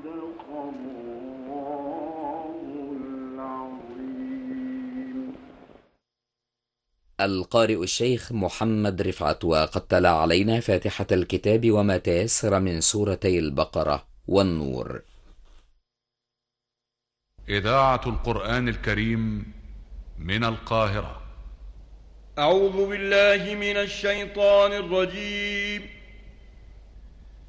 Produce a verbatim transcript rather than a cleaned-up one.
القارئ الشيخ محمد رفعت، وقد تلا علينا فاتحة الكتاب وما تيسر من سورتي البقرة والنور. إذاعة القرآن الكريم من القاهرة. أعوذ بالله من الشيطان الرجيم.